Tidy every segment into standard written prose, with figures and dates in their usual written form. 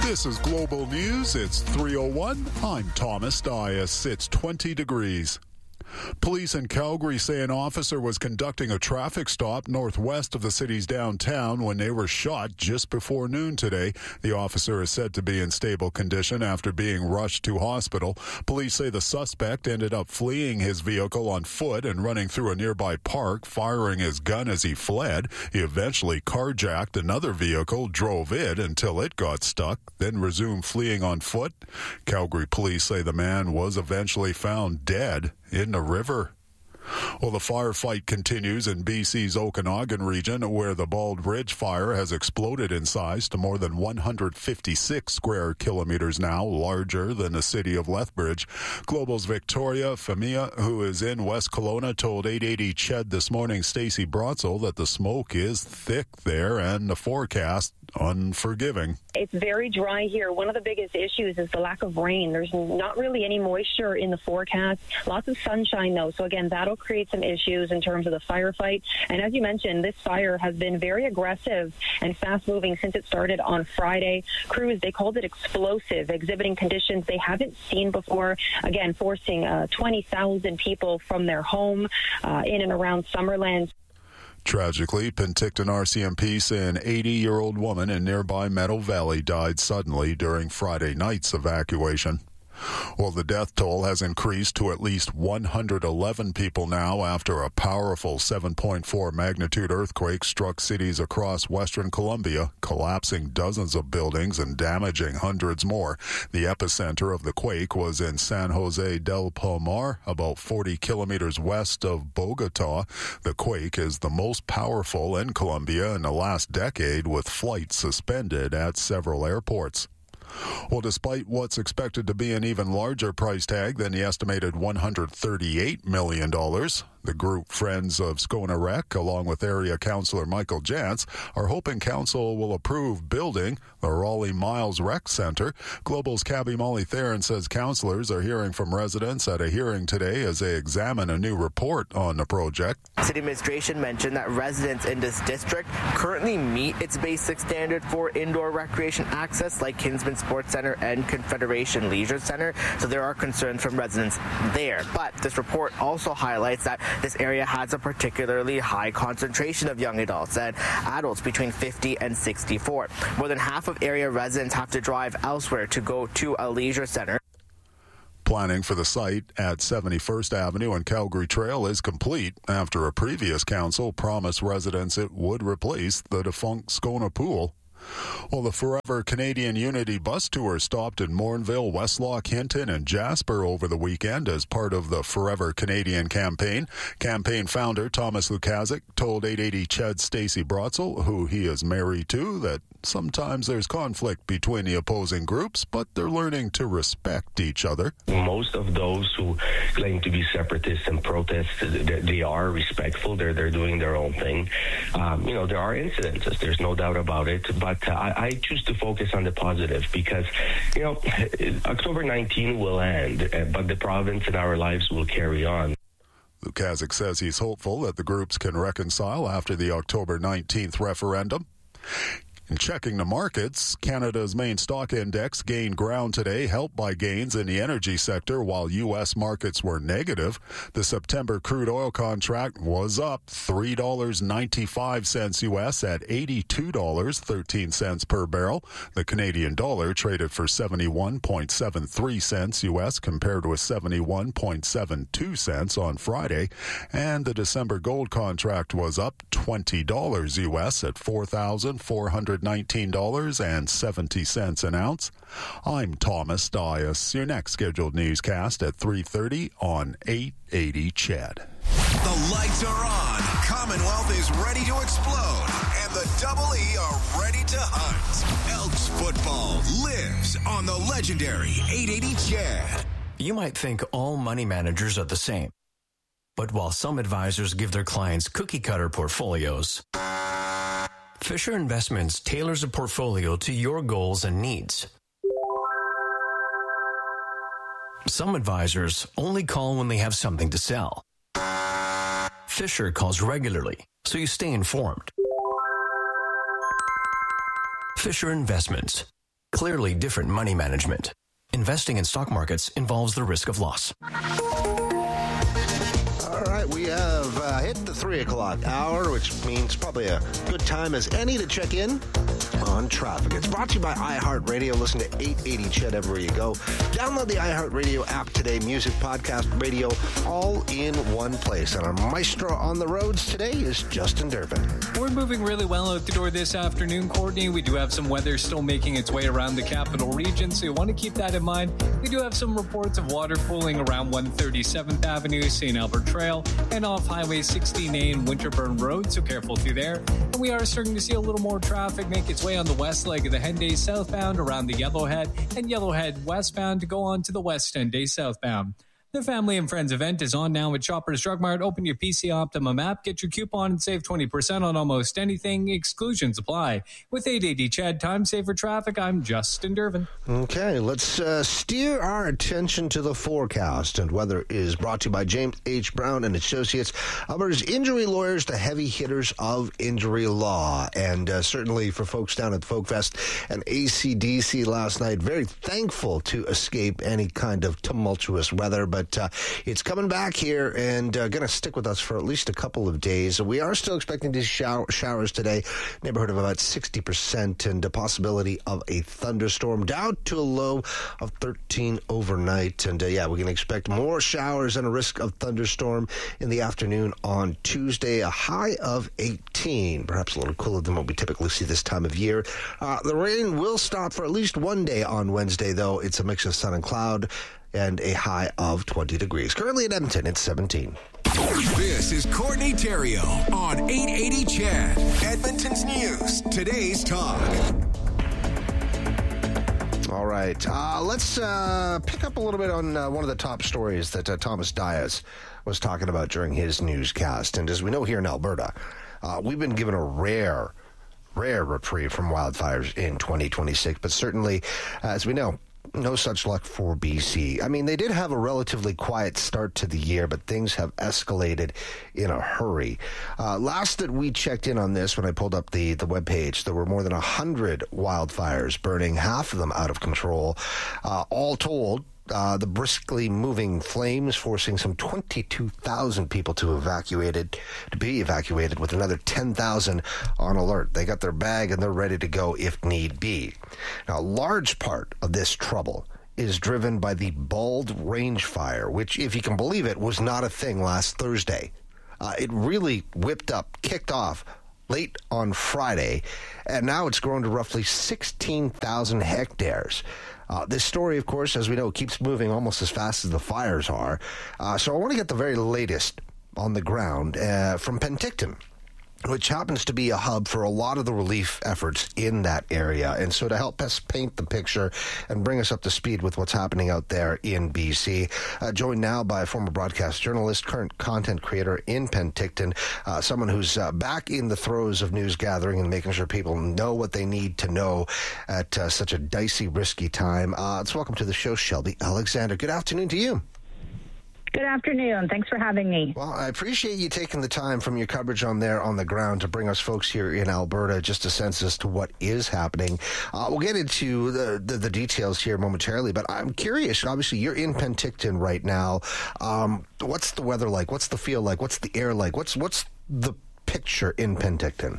This is Global News. It's 3:01. I'm Thomas Dias. It's 20 degrees. Police in Calgary say an officer was conducting a traffic stop northwest of the city's downtown when they were shot just before noon today. The officer is said to be in stable condition after being rushed to hospital. Police say the suspect ended up fleeing his vehicle on foot and running through a nearby park, firing his gun as he fled. He eventually carjacked another vehicle, drove it until it got stuck, then resumed fleeing on foot. Calgary police say the man was eventually found dead in the river. Well, the firefight continues in BC's Okanagan region, where the Bald Ridge fire has exploded in size to more than 156 square kilometers now, larger than the city of Lethbridge. Global's Victoria Femia, who is in West Kelowna, told 880 CHED this morning, Stacey Brotzel, that the smoke is thick there and the forecast unforgiving. It's very dry here. One of the biggest issues is the lack of rain. There's not really any moisture in the forecast. Lots of sunshine, though. So, again, that'll create some issues in terms of the firefight. And as you mentioned, this fire has been very aggressive and fast-moving since it started on Friday. Crews, they called it explosive, exhibiting conditions they haven't seen before. Again, forcing 20,000 people from their home in and around Summerland. Tragically, Penticton RCMP say an 80-year-old woman in nearby Meadow Valley died suddenly during Friday night's evacuation. Well, the death toll has increased to at least 111 people now after a powerful 7.4 magnitude earthquake struck cities across western Colombia, collapsing dozens of buildings and damaging hundreds more. The epicenter of the quake was in San Jose del Palmar, about 40 kilometers west of Bogota. The quake is the most powerful in Colombia in the last decade, with flights suspended at several airports. Well, despite what's expected to be an even larger price tag than the estimated $138 million, the group Friends of Scona Rec, along with area councillor Michael Jantz, are hoping council will approve building the Raleigh Miles Rec Centre. Global's Cabby Molly Theron says councillors are hearing from residents at a hearing today as they examine a new report on the project. City administration mentioned that residents in this district currently meet its basic standard for indoor recreation access, like Kinsman Sports Centre and Confederation Leisure Centre, so there are concerns from residents there. But this report also highlights that this area has a particularly high concentration of young adults and adults between 50 and 64. More than half of area residents have to drive elsewhere to go to a leisure center. Planning for the site at 71st Avenue and Calgary Trail is complete after a previous council promised residents it would replace the defunct Scona Pool. Well, the Forever Canadian Unity bus tour stopped in Morinville, Westlock, Hinton, and Jasper over the weekend as part of the Forever Canadian campaign. Campaign founder Thomas Lukazik told 880 CHED's Stacey Brotzel, who he is married to, that sometimes there's conflict between the opposing groups, but they're learning to respect each other. Most of those who claim to be separatists and protest, they are respectful. They're doing their own thing. There are incidences. There's no doubt about it. But I choose to focus on the positive because, October 19 will end, but the province and our lives will carry on. Lukazik says he's hopeful that the groups can reconcile after the October 19th referendum. In checking the markets, Canada's main stock index gained ground today, helped by gains in the energy sector, while U.S. markets were negative. The September crude oil contract was up $3.95 U.S. at $82.13 per barrel. The Canadian dollar traded for 71.73 cents U.S. compared with 71.72 cents on Friday. And the December gold contract was up $20 U.S. at $419.70 an ounce. I'm Thomas Dias. Your next scheduled newscast at 3:30 on 880 CHED. The lights are on. Commonwealth is ready to explode. And the Double E are ready to hunt. Elks football lives on the legendary 880 CHED. You might think all money managers are the same. But while some advisors give their clients cookie-cutter portfolios, Fisher Investments tailors a portfolio to your goals and needs. Some advisors only call when they have something to sell. Fisher calls regularly, so you stay informed. Fisher Investments. Clearly different money management. Investing in stock markets involves the risk of loss. All right, we have hit the 3 o'clock hour, which means probably a good time as any to check in on traffic. It's brought to you by iHeartRadio. Listen to 880 CHED everywhere you go. Download the iHeartRadio app today. Music, podcast, radio, all in one place. And our maestro on the roads today is Justin Durbin. We're moving really well out the door this afternoon, Courtney. We do have some weather still making its way around the capital region, so you want to keep that in mind. We do have some reports of water pooling around 137th Avenue, St. Albert Trail, and off Highway 16A and Winterburn Road, so careful through there. And we are starting to see a little more traffic make its way on the west leg of the Henday southbound around the Yellowhead, and Yellowhead westbound to go on to the west Henday southbound. The Family and Friends event is on now at Shoppers Drug Mart. Open your PC Optimum app, get your coupon, and save 20% on almost anything. Exclusions apply. With 880 CHED, time saver traffic, I'm Justin Durbin. Okay, let's steer our attention to the forecast. And weather is brought to you by James H. Brown and Associates, Alberta's injury lawyers, the heavy hitters of injury law. And certainly for folks down at FolkFest and AC/DC last night, very thankful to escape any kind of tumultuous weather. But it's coming back here and going to stick with us for at least a couple of days. We are still expecting these showers today, neighborhood of about 60%, and a possibility of a thunderstorm down to a low of 13 overnight. And yeah, we're going to expect more showers and a risk of thunderstorm in the afternoon on Tuesday, a high of 18, perhaps a little cooler than what we typically see this time of year. The rain will stop for at least one day on Wednesday, though. It's a mix of sun and cloud, and a high of 20 degrees. Currently in Edmonton, it's 17. This is Courtney Theriault on 880 CHED, Edmonton's News, today's talk. All right, let's pick up a little bit on one of the top stories that Thomas Dias was talking about during his newscast. And as we know here in Alberta, we've been given a rare reprieve from wildfires in 2026, but certainly, as we know, no such luck for BC. I mean, they did have a relatively quiet start to the year, but things have escalated in a hurry. Last that we checked in on this, when I pulled up the webpage, there were more than 100 wildfires burning, half of them out of control. All told, the briskly moving flames forcing some 22,000 people to be evacuated, with another 10,000 on alert. They got their bag and they're ready to go if need be. Now, a large part of this trouble is driven by the Bald Range Fire, which, if you can believe it, was not a thing last Thursday. It really kicked off late on Friday, and now it's grown to roughly 16,000 hectares. This story, of course, as we know, keeps moving almost as fast as the fires are. So I want to get the very latest on the ground from Penticton, which happens to be a hub for a lot of the relief efforts in that area. And so to help us paint the picture and bring us up to speed with what's happening out there in BC, joined now by a former broadcast journalist, current content creator in Penticton, someone who's back in the throes of news gathering and making sure people know what they need to know at such a dicey, risky time. Let's welcome to the show, Shelby Alexander. Good afternoon to you. Good afternoon. Thanks for having me. Well, I appreciate you taking the time from your coverage on the ground to bring us folks here in Alberta just a sense as to what is happening. We'll get into the details here momentarily, but I'm curious. Obviously, you're in Penticton right now. What's the weather like? What's the feel like? What's the air like? What's the picture in Penticton?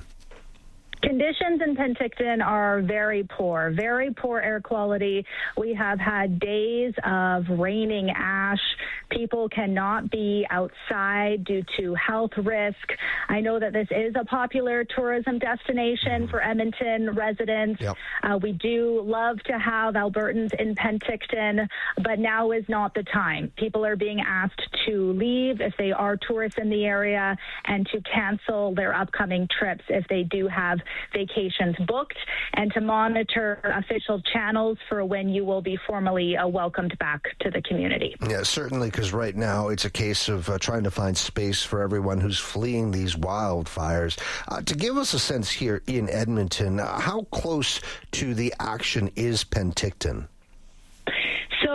Conditions in Penticton are very poor air quality. We have had days of raining ash. People cannot be outside due to health risk. I know that this is a popular tourism destination for Edmonton residents. Yep. We do love to have Albertans in Penticton, but now is not the time. People are being asked to leave if they are tourists in the area and to cancel their upcoming trips if they do have vacations booked, and to monitor official channels for when you will be formally welcomed back to the community. Yeah, certainly, because right now it's a case of trying to find space for everyone who's fleeing these wildfires. To give us a sense here in Edmonton, how close to the action is Penticton? So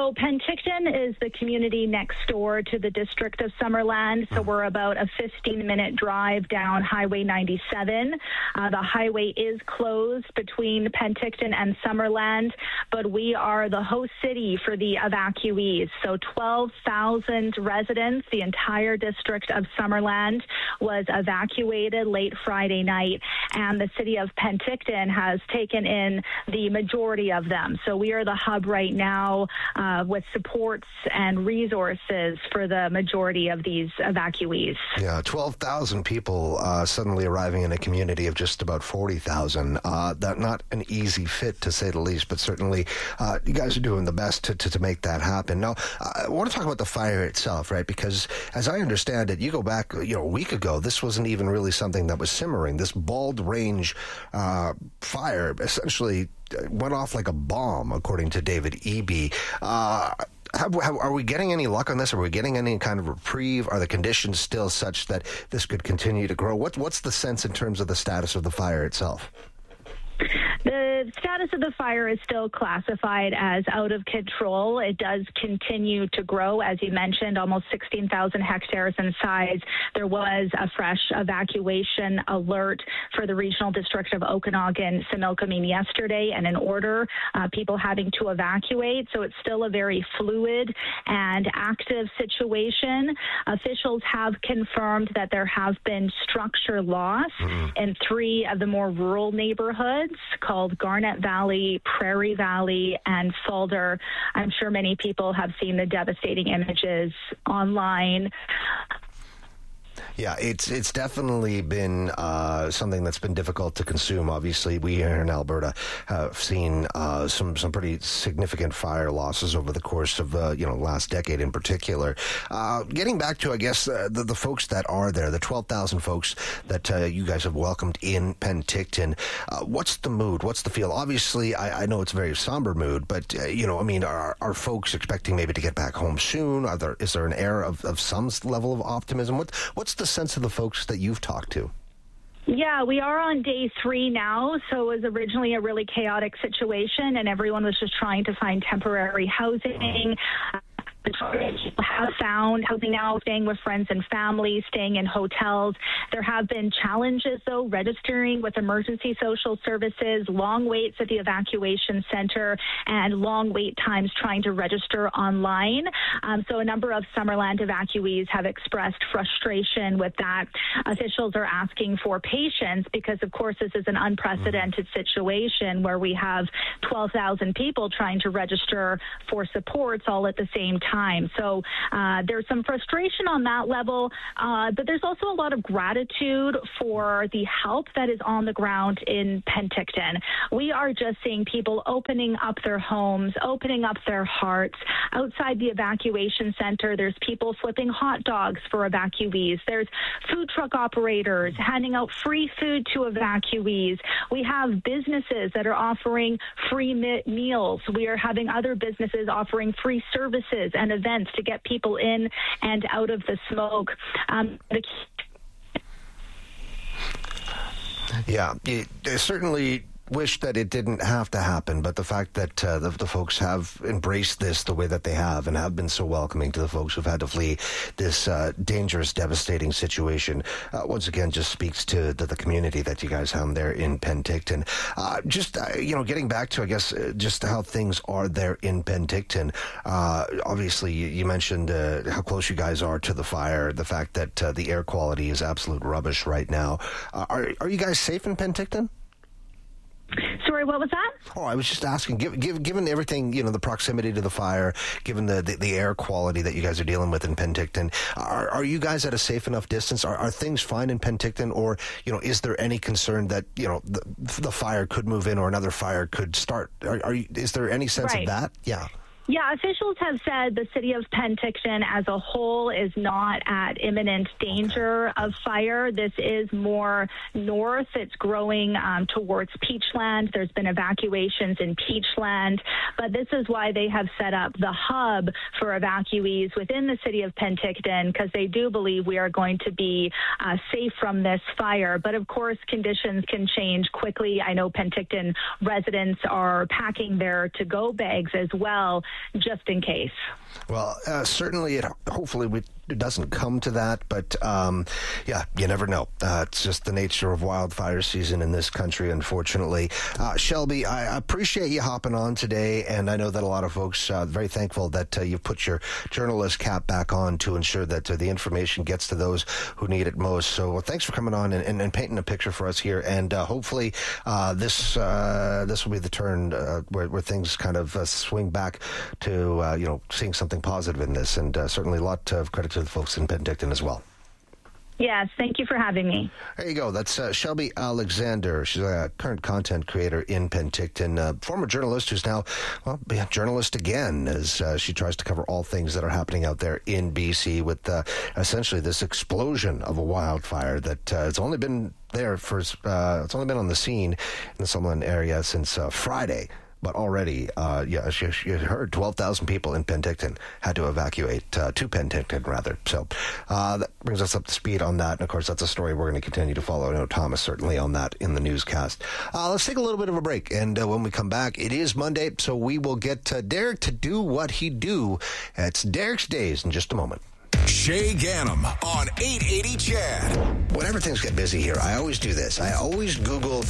So Penticton is the community next door to the district of Summerland. So we're about a 15-minute drive down Highway 97. The highway is closed between Penticton and Summerland, but we are the host city for the evacuees. So 12,000 residents, the entire district of Summerland, was evacuated late Friday night, and the city of Penticton has taken in the majority of them. So we are the hub right now with supports and resources for the majority of these evacuees. Yeah, 12,000 people suddenly arriving in a community of just about 40,000. That not an easy fit, to say the least, but certainly you guys are doing the best to make that happen. Now, I want to talk about the fire itself, right? Because as I understand it, you go back, a week ago, this wasn't even really something that was simmering. This Bald Range fire essentially went off like a bomb, according to David Eby. Are we getting any luck on this? Are we getting any kind of reprieve? Are the conditions still such that this could continue to grow? What's the sense in terms of the status of the fire itself? The status of the fire is still classified as out of control. It does continue to grow. As you mentioned, almost 16,000 hectares in size. There was a fresh evacuation alert for the regional district of Okanagan, Similkameen yesterday, and an order, people having to evacuate. So it's still a very fluid and active situation. Officials have confirmed that there have been structure loss in 3 of the more rural neighborhoods called Garnet Valley, Prairie Valley, and Falder. I'm sure many people have seen the devastating images online. Yeah, it's definitely been something that's been difficult to consume. Obviously, we here in Alberta have seen some pretty significant fire losses over the course of last decade in particular. Getting back to, I guess, the folks that are there, the 12,000 folks that you guys have welcomed in Penticton. What's the mood? What's the feel? Obviously, I know it's a very somber mood, but are folks expecting maybe to get back home soon? Is there an air of some level of optimism? What's the sense of the folks that you've talked to? Yeah, we are on day 3 now, so it was originally a really chaotic situation, and everyone was just trying to find temporary housing. People have found housing now, staying with friends and family, staying in hotels. There have been challenges, though, registering with emergency social services, long waits at the evacuation center, and long wait times trying to register online. So a number of Summerland evacuees have expressed frustration with that. Officials are asking for patience because, of course, this is an unprecedented situation where we have 12,000 people trying to register for supports all at the same time. So there's some frustration on that level, but there's also a lot of gratitude for the help that is on the ground in Penticton. We are just seeing people opening up their homes, opening up their hearts. Outside the evacuation center, there's people flipping hot dogs for evacuees. There's food truck operators handing out free food to evacuees. We have businesses that are offering free meals. We are having other businesses offering free services and events to get people in and out of the smoke. Yeah, certainly wish that it didn't have to happen, but the fact that the folks have embraced this the way that they have and have been so welcoming to the folks who've had to flee this dangerous, devastating situation, once again, just speaks to the community that you guys have there in Penticton. Getting back to, I guess, just how things are there in Penticton. Obviously, you mentioned how close you guys are to the fire, the fact that the air quality is absolute rubbish right now. Are you guys safe in Penticton? Sorry, what was that? Oh, I was just asking, given everything, the proximity to the fire, given the air quality that you guys are dealing with in Penticton, are you guys at a safe enough distance? Are things fine in Penticton, or, is there any concern that, the fire could move in or another fire could start? Is there any sense of that? Yeah. Yeah, officials have said the city of Penticton as a whole is not at imminent danger of fire. This is more north. It's growing towards Peachland. There's been evacuations in Peachland, but this is why they have set up the hub for evacuees within the city of Penticton, because they do believe we are going to be safe from this fire. But of course, conditions can change quickly. I know Penticton residents are packing their to-go bags as well, just in case. Well, certainly, hopefully it doesn't come to that, but yeah, you never know. It's just the nature of wildfire season in this country, unfortunately. Shelby, I appreciate you hopping on today, and I know that a lot of folks are very thankful that you've put your journalist cap back on to ensure that the information gets to those who need it most. So thanks for coming on and painting a picture for us here, and hopefully this will be the turn where things kind of swing back to seeing something positive in this, and certainly a lot of credit to the folks in Penticton as well. Yes, thank you for having me. There you go. That's Shelby Alexander. She's a current content creator in Penticton, former journalist who's now, a journalist again, as she tries to cover all things that are happening out there in BC with essentially this explosion of a wildfire that it's only been there it's only been on the scene in the Summerlin area since Friday. But already, you heard 12,000 people in Penticton had to evacuate to Penticton, rather. So that brings us up to speed on that. And, of course, that's a story we're going to continue to follow. I know Thomas certainly on that in the newscast. Let's take a little bit of a break. And when we come back, it is Monday, so we will get Derek to do what he do. It's Derek's Days in just a moment. Shay Gannam on 880 CHED. Whenever things get busy here, I always do this. I always Google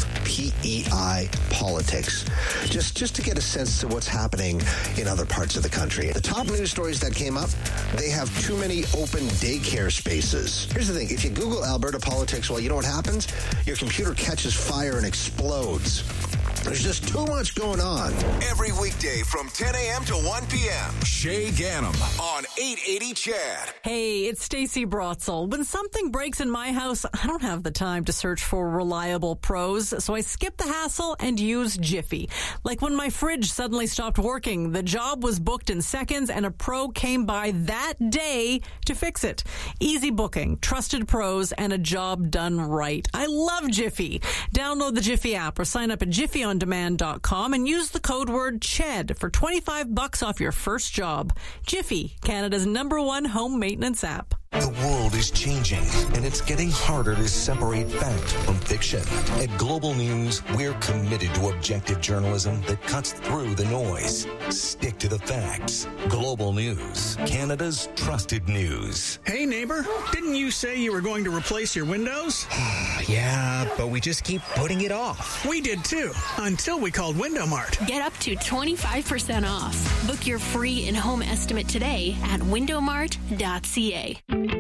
PEI politics, just to get a sense of what's happening in other parts of the country. The top news stories that came up, they have too many open daycare spaces. Here's the thing. If you Google Alberta politics, well, you know what happens? Your computer catches fire and explodes. There's just too much going on. Every weekday from 10 a.m. to 1 p.m. Shay Gannam on 880 CHED. Hey, it's Stacey Brotzel. When something breaks in my house, I don't have the time to search for reliable pros, so I skip the hassle and use Jiffy. Like when my fridge suddenly stopped working, the job was booked in seconds and a pro came by that day to fix it. Easy booking, trusted pros, and a job done right. I love Jiffy. Download the Jiffy app or sign up at jiffyondemand.com and use the code word CHED for $25 off your first job. Jiffy, Canada's #1 home maintenance app. The world is changing, and it's getting harder to separate fact from fiction. At Global News, we're committed to objective journalism that cuts through the noise. Stick to the facts. Global News, Canada's trusted news. Hey, neighbor, didn't you say you were going to replace your windows? Yeah, but we just keep putting it off. We did too, until we called Window Mart. Get up to 25% off. Book your free in-home estimate today at windowmart.ca.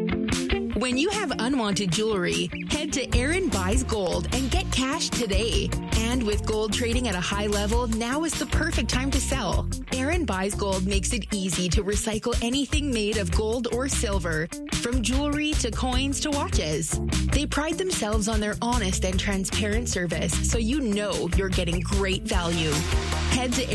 When you have unwanted jewelry, head to Aaron Buys Gold and get cash today. And with gold trading at a high level, now is the perfect time to sell. Aaron Buys Gold makes it easy to recycle anything made of gold or silver, from jewelry to coins to watches. They pride themselves on their honest and transparent service, so you know you're getting great value. Head to